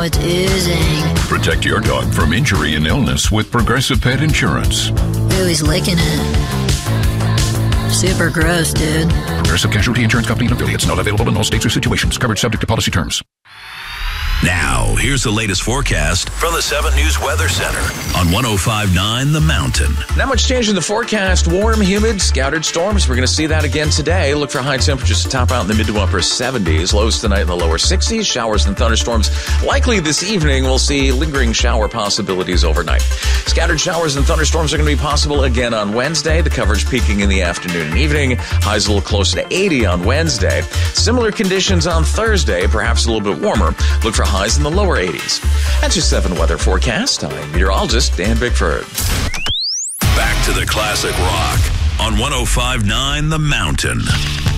it's oozing. Protect your dog from injury and illness with Progressive Pet Insurance. Ooh, he's licking it. Super gross, dude. Progressive Casualty Insurance Company and affiliates. Not available in all states or situations. Coverage subject to policy terms. Now, here's the latest forecast from the 7 News Weather Center on 105.9 The Mountain. Not much change in the forecast. Warm, humid, scattered storms. We're going to see that again today. Look for high temperatures to top out in the mid to upper 70s. Lows tonight in the lower 60s. Showers and thunderstorms likely this evening. We'll see lingering shower possibilities overnight. Scattered showers and thunderstorms are going to be possible again on Wednesday. The coverage peaking in the afternoon and evening. Highs a little closer to 80 on Wednesday. Similar conditions on Thursday, perhaps a little bit warmer. Look for highs in the lower 80s. That's your 7 weather forecast. I'm meteorologist Dan Bickford. Back to the classic rock on 105.9 The Mountain.